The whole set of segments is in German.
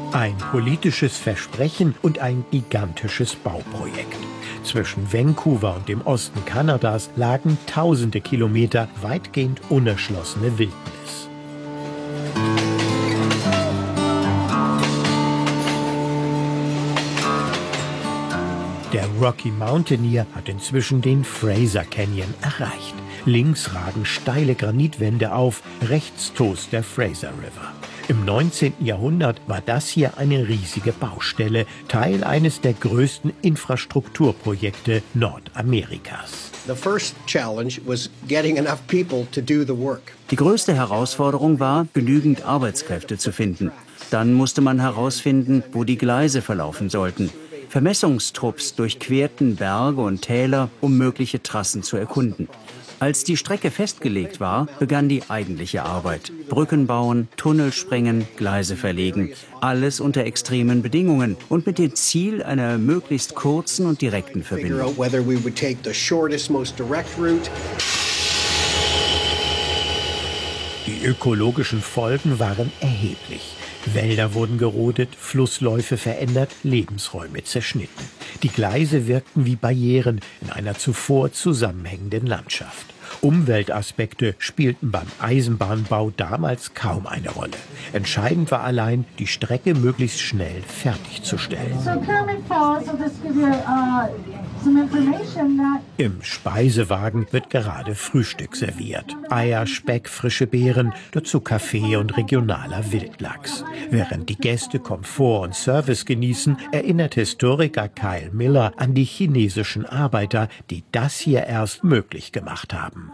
Ein politisches Versprechen und ein gigantisches Bauprojekt. Zwischen Vancouver und dem Osten Kanadas lagen tausende Kilometer weitgehend unerschlossene Wildnis. Der Rocky Mountaineer hat inzwischen den Fraser Canyon erreicht. Links ragen steile Granitwände auf, rechts tost der Fraser River. Im 19. Jahrhundert war das hier eine riesige Baustelle, Teil eines der größten Infrastrukturprojekte Nordamerikas. Die größte Herausforderung war, genügend Arbeitskräfte zu finden. Dann musste man herausfinden, wo die Gleise verlaufen sollten. Vermessungstrupps durchquerten Berge und Täler, um mögliche Trassen zu erkunden. Als die Strecke festgelegt war, begann die eigentliche Arbeit. Brücken bauen, Tunnel sprengen, Gleise verlegen. Alles unter extremen Bedingungen und mit dem Ziel einer möglichst kurzen und direkten Verbindung. Die ökologischen Folgen waren erheblich. Wälder wurden gerodet, Flussläufe verändert, Lebensräume zerschnitten. Die Gleise wirkten wie Barrieren in einer zuvor zusammenhängenden Landschaft. Umweltaspekte spielten beim Eisenbahnbau damals kaum eine Rolle. Entscheidend war allein, die Strecke möglichst schnell fertigzustellen. Im Speisewagen wird gerade Frühstück serviert. Eier, Speck, frische Beeren, dazu Kaffee und regionaler Wildlachs. Während die Gäste Komfort und Service genießen, erinnert Historiker Kyle Miller an die chinesischen Arbeiter, die das hier erst möglich gemacht haben.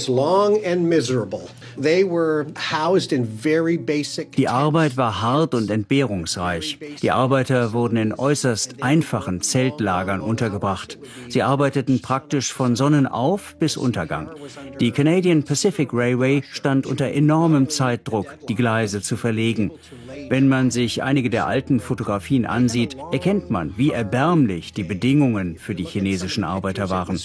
Die Arbeit war hart und entbehrungsreich. Die Arbeiter wurden in äußerst einfachen Zeltlagern untergebracht. Sie arbeiteten praktisch von Sonnenauf bis Untergang. Die Canadian Pacific Railway stand unter enormem Zeitdruck, die Gleise zu verlegen. Wenn man sich einige der alten Fotografien ansieht, erkennt man, wie erbärmlich die Bedingungen für die chinesischen Arbeiter waren.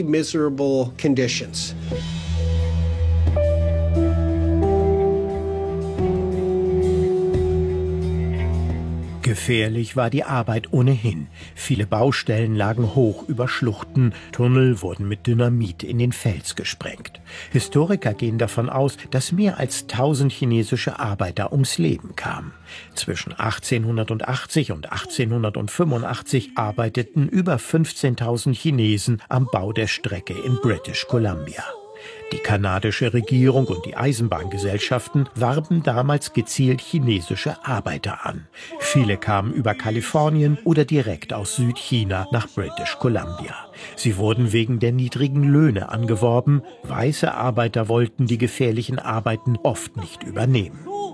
Gefährlich war die Arbeit ohnehin. Viele Baustellen lagen hoch über Schluchten, Tunnel wurden mit Dynamit in den Fels gesprengt. Historiker gehen davon aus, dass mehr als 1000 chinesische Arbeiter ums Leben kamen. Zwischen 1880 und 1885 arbeiteten über 15.000 Chinesen am Bau der Strecke in British Columbia. Die kanadische Regierung und die Eisenbahngesellschaften warben damals gezielt chinesische Arbeiter an. Viele kamen über Kalifornien oder direkt aus Südchina nach British Columbia. Sie wurden wegen der niedrigen Löhne angeworben. Weiße Arbeiter wollten die gefährlichen Arbeiten oft nicht übernehmen.